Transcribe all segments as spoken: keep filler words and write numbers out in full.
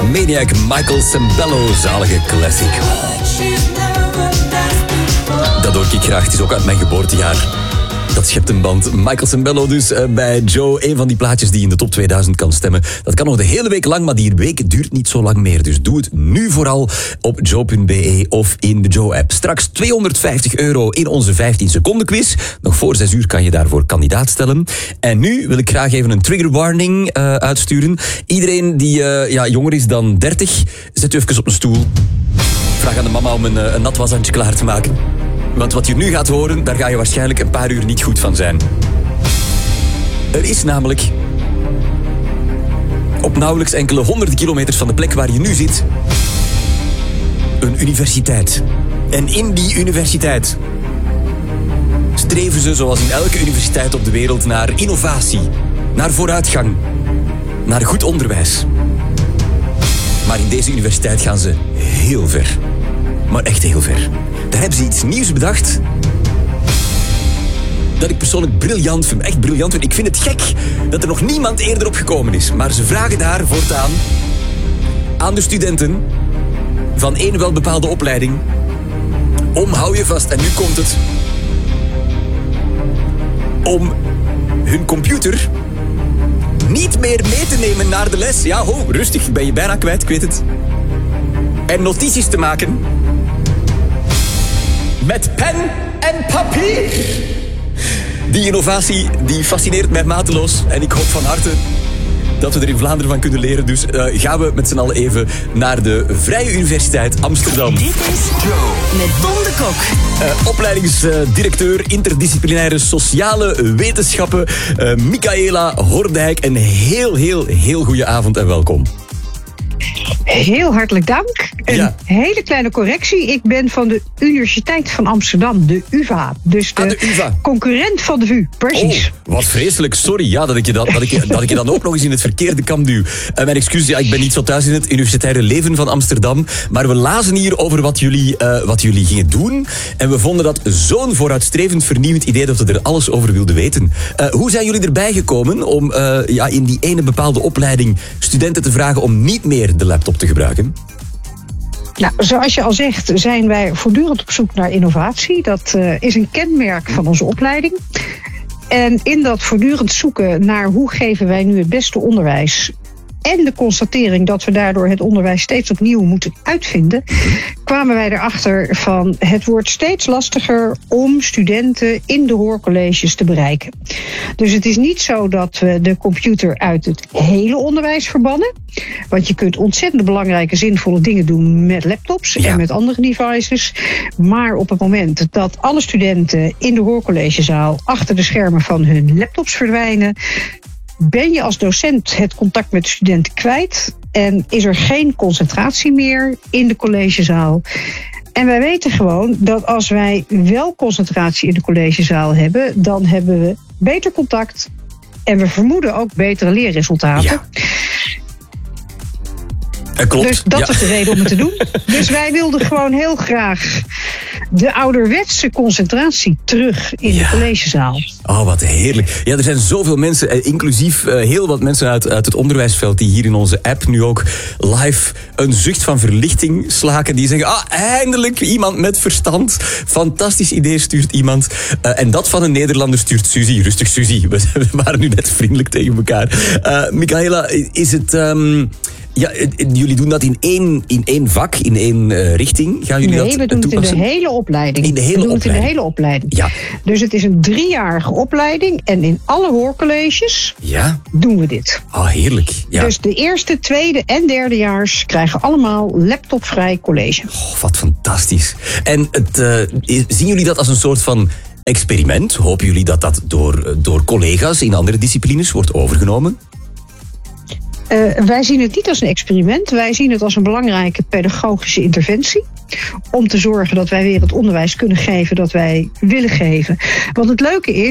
Maniac, Michael Sembello, zalige classic. Dat hoor ik graag, het is ook uit mijn geboortejaar. Dat schept een band. Michael Sembello dus uh, bij Joe. Een van die plaatjes die in de top tweeduizend kan stemmen. Dat kan nog de hele week lang, maar die week duurt niet zo lang meer. Dus doe het nu vooral op joe punt b e of in de Joe-app. Straks tweehonderdvijftig euro in onze vijftien seconden quiz. Nog voor zes uur kan je daarvoor kandidaat stellen. En nu wil ik graag even een trigger warning uh, uitsturen. Iedereen die uh, ja, jonger is dan dertig, zet u even op een stoel. Vraag aan de mama om een, uh, een nat washandje klaar te maken. Want wat je nu gaat horen, daar ga je waarschijnlijk een paar uur niet goed van zijn. Er is namelijk op nauwelijks enkele honderden kilometers van de plek waar je nu zit een universiteit. En in die universiteit streven ze, zoals in elke universiteit op de wereld, naar innovatie, naar vooruitgang, naar goed onderwijs. Maar in deze universiteit gaan ze heel ver. Maar echt heel ver. Daar hebben ze iets nieuws bedacht dat ik persoonlijk briljant vind. Echt briljant vind. Ik vind het gek dat er nog niemand eerder op gekomen is. Maar ze vragen daar voortaan aan de studenten van één wel bepaalde opleiding om, hou je vast, en nu komt het, om hun computer niet meer mee te nemen naar de les. Ja, ho, rustig, ben je bijna kwijt, ik weet het. En notities te maken met pen en papier. Die innovatie, die fascineert mij mateloos. En ik hoop van harte dat we er in Vlaanderen van kunnen leren. Dus uh, gaan we met z'n allen even naar de Vrije Universiteit Amsterdam. Dit is Joe met Tom de Kok. Uh, opleidingsdirecteur interdisciplinaire sociale wetenschappen, uh, Michaela Hordijk. Een heel, heel, heel goede avond en welkom. Heel hartelijk dank. Een ja. hele kleine correctie. Ik ben van de Universiteit van Amsterdam, de U V A. Dus de, ah, de U V A. Concurrent van de V U, precies. Oh, wat vreselijk, sorry. Ja, dat ik je dan, dat ik, je, dat ik je dan ook nog eens in het verkeerde kamp duw. Uh, mijn excuus, ja, ik ben niet zo thuis in het universitaire leven van Amsterdam. Maar we lazen hier over wat jullie, uh, wat jullie gingen doen. En we vonden dat zo'n vooruitstrevend, vernieuwend idee dat we er alles over wilden weten. Uh, hoe zijn jullie erbij gekomen om uh, ja, in die ene bepaalde opleiding studenten te vragen om niet meer de laptop te gebruiken? Nou, zoals je al zegt, zijn wij voortdurend op zoek naar innovatie. Dat uh, is een kenmerk van onze opleiding. En in dat voortdurend zoeken naar hoe geven wij nu het beste onderwijs, en de constatering dat we daardoor het onderwijs steeds opnieuw moeten uitvinden, kwamen wij erachter van het wordt steeds lastiger om studenten in de hoorcolleges te bereiken. Dus het is niet zo dat we de computer uit het hele onderwijs verbannen. Want je kunt ontzettend belangrijke, zinvolle dingen doen met laptops ja. en met andere devices. Maar op het moment dat alle studenten in de hoorcollegezaal achter de schermen van hun laptops verdwijnen, ben je als docent het contact met de studenten kwijt en is er geen concentratie meer in de collegezaal. En wij weten gewoon dat als wij wel concentratie in de collegezaal hebben, dan hebben we beter contact en we vermoeden ook betere leerresultaten. Ja. Uh, klopt. Dus dat ja. is de reden om het te doen. Dus wij wilden gewoon heel graag de ouderwetse concentratie terug in ja. de collegezaal. Oh, wat heerlijk. Ja, er zijn zoveel mensen, inclusief uh, heel wat mensen uit, uit het onderwijsveld, die hier in onze app nu ook live een zucht van verlichting slaken. Die zeggen, ah, eindelijk iemand met verstand. Fantastisch idee stuurt iemand. Uh, en dat van een Nederlander stuurt Suzy. Rustig, Suzy. We, we waren nu net vriendelijk tegen elkaar. Uh, Michaela, is het... Um, Ja, jullie doen dat in één, in één vak, in één uh, richting? Gaan jullie nee, dat we doen toepassen? het in de hele opleiding. In de hele we doen opleiding. het in de hele opleiding. Ja. Dus het is een driejarige opleiding en in alle hoorcolleges ja. doen we dit. Oh, heerlijk. Ja. Dus de eerste, tweede en derdejaars krijgen allemaal laptopvrij college. Oh, wat fantastisch. En het, uh, zien jullie dat als een soort van experiment? Hopen jullie dat dat door, door collega's in andere disciplines wordt overgenomen? Uh, wij zien het niet als een experiment. Wij zien het als een belangrijke pedagogische interventie. Om te zorgen dat wij weer het onderwijs kunnen geven dat wij willen geven. Want het leuke is,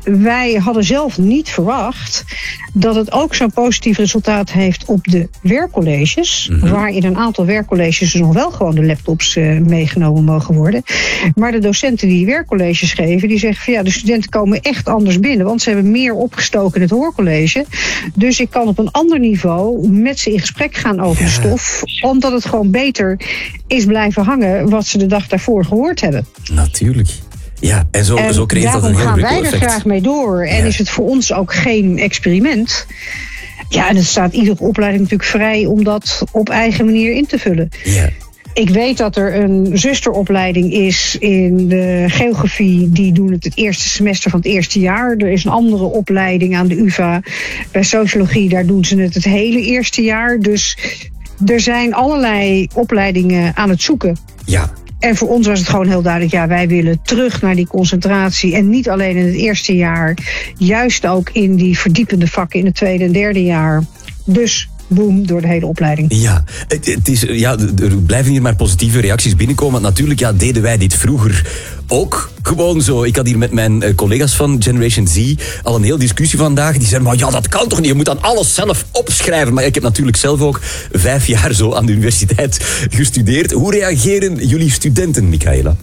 wij hadden zelf niet verwacht dat het ook zo'n positief resultaat heeft op de werkcolleges. Mm-hmm. Waar in een aantal werkcolleges dus nog wel gewoon de laptops uh, meegenomen mogen worden. Maar de docenten die werkcolleges geven, die zeggen van ja, de studenten komen echt anders binnen. Want ze hebben meer opgestoken in het hoorcollege. Dus ik kan op een ander niveau met ze in gesprek gaan over ja. de stof. Omdat het gewoon beter is blijven hangen wat ze de dag daarvoor gehoord hebben. Natuurlijk. Ja, en zo, en zo creëert dat een heel gaan wij er effect. graag mee door. En ja. is het voor ons ook geen experiment. Ja, en het staat iedere opleiding natuurlijk vrij om dat op eigen manier in te vullen. Ja. Ik weet dat er een zusteropleiding is in de geografie. Die doen het het eerste semester van het eerste jaar. Er is een andere opleiding aan de U vA. Bij sociologie, daar doen ze het het hele eerste jaar. Dus er zijn allerlei opleidingen aan het zoeken. Ja. En voor ons was het gewoon heel duidelijk, ja, wij willen terug naar die concentratie. En niet alleen in het eerste jaar, juist ook in die verdiepende vakken in het tweede en derde jaar. Dus boom, door de hele opleiding. Ja, het, het is, ja, er blijven hier maar positieve reacties binnenkomen. Want natuurlijk ja, deden wij dit vroeger ook gewoon zo. Ik had hier met mijn collega's van Generation Z al een heel discussie vandaag. Die zeiden, maar ja, dat kan toch niet? Je moet dan alles zelf opschrijven. Maar ik heb natuurlijk zelf ook vijf jaar zo aan de universiteit gestudeerd. Hoe reageren jullie studenten, Michaela?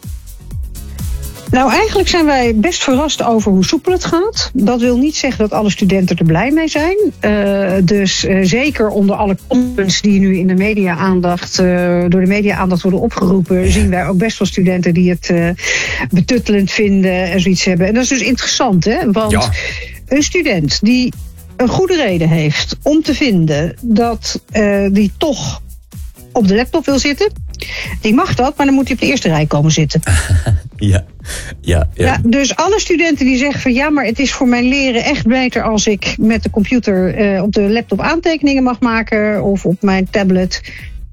Nou, eigenlijk zijn wij best verrast over hoe soepel het gaat. Dat wil niet zeggen dat alle studenten er blij mee zijn. Uh, dus uh, zeker onder alle comments die nu in de media-aandacht, uh, door de media-aandacht worden opgeroepen, ja. zien wij ook best wel studenten die het uh, betuttelend vinden en zoiets hebben. En dat is dus interessant, hè? Want ja. een student die een goede reden heeft om te vinden dat uh, die toch op de laptop wil zitten, die mag dat, maar dan moet hij op de eerste rij komen zitten. Ja, ja, ja. ja. Dus alle studenten die zeggen van ja, maar het is voor mijn leren echt beter als ik met de computer uh, op de laptop aantekeningen mag maken of op mijn tablet.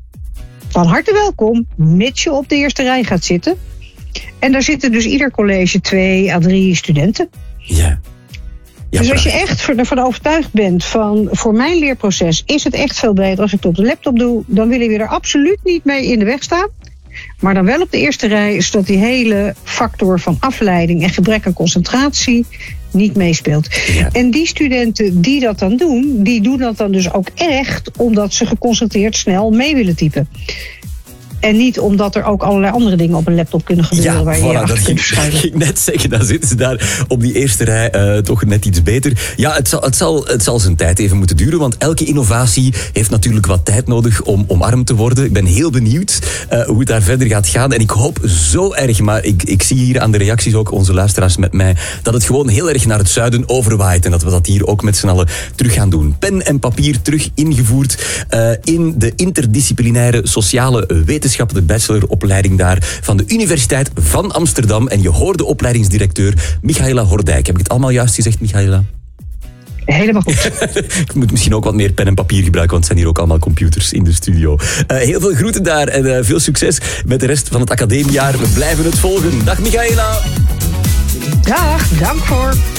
Van harte welkom, mits je op de eerste rij gaat zitten. En daar zitten dus ieder college twee à drie studenten. Ja. Ja, dus als je echt ervan overtuigd bent van voor mijn leerproces is het echt veel beter als ik het op de laptop doe, dan willen we er absoluut niet mee in de weg staan. Maar dan wel op de eerste rij, zodat die hele factor van afleiding en gebrek aan concentratie niet meespeelt. Ja. En die studenten die dat dan doen, die doen dat dan dus ook echt omdat ze geconcentreerd snel mee willen typen. En niet omdat er ook allerlei andere dingen op een laptop kunnen gebeuren ja, waar voilà, je je achter dat kunt ging, verschuilen. ging net zeggen, dan zitten ze daar op die eerste rij uh, toch net iets beter. Ja, het zal, het, zal, het zal zijn tijd even moeten duren, want elke innovatie heeft natuurlijk wat tijd nodig om omarmd te worden. Ik ben heel benieuwd uh, hoe het daar verder gaat gaan. En ik hoop zo erg, maar ik, ik zie hier aan de reacties ook, onze luisteraars met mij, dat het gewoon heel erg naar het zuiden overwaait en dat we dat hier ook met z'n allen terug gaan doen. Pen en papier terug ingevoerd uh, in de interdisciplinaire sociale wetenschap, de bacheloropleiding daar van de Universiteit van Amsterdam. En je hoort de opleidingsdirecteur Michaela Hordijk. Heb ik het allemaal juist gezegd, Michaela? Helemaal goed. Ik moet misschien ook wat meer pen en papier gebruiken, want het zijn hier ook allemaal computers in de studio. Uh, heel veel groeten daar en uh, veel succes met de rest van het academiejaar. We blijven het volgen. Dag Michaela. Dag, dank voor.